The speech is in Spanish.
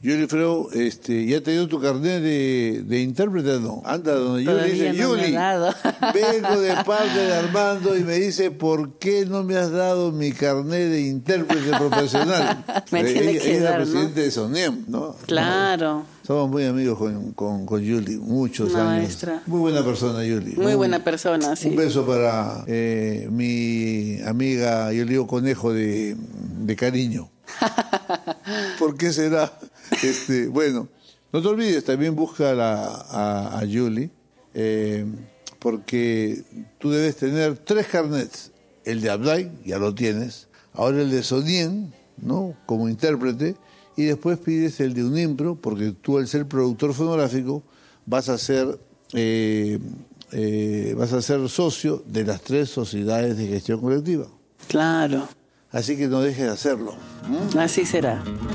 Yuli Freu, ¿ya te dio tu carnet de intérprete? No. Anda donde Yuli dice, Todavía no me Yuli, ha dado. vengo de parte de Armando y me dice, ¿por qué no me has dado mi carnet de intérprete profesional? Me tiene que ella es la dar, ¿no? presidenta de SONIEM, ¿no? Claro. Somos muy amigos con Yuli, muchos Una años. maestra. Muy buena persona, Yuli. Muy buena persona, sí. Un beso para mi amiga, yo le digo conejo de cariño. ¿Por qué será? Bueno, no te olvides, también busca a Yuli, porque tú debes tener 3 carnets. El de Abdai, ya lo tienes. Ahora el de SONIEM, ¿no? Como intérprete. Y después pides el de Unimpro, porque tú al ser productor fonográfico vas a ser socio de las 3 sociedades de gestión colectiva. Claro. Así que no dejes de hacerlo. Así será.